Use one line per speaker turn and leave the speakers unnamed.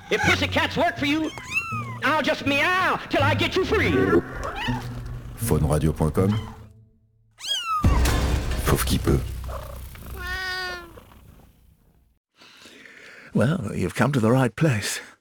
If pussycats work for you, I'll just meow till I get you free.
Fauneradio.com. Pauvre qui peut.
Well, you've come to the right place.